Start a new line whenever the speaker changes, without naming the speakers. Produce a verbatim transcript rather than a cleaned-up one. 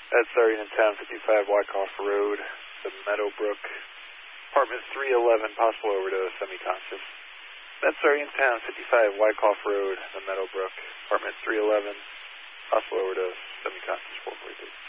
That's starting in town, fifty-five Wyckoff Road, the Meadowbrook. Apartment three eleven, possible overdose, semi-conscious. That's starting in town, fifty-five Wyckoff Road, the Meadowbrook. Apartment three eleven, possible overdose, semi-conscious, four forty-three.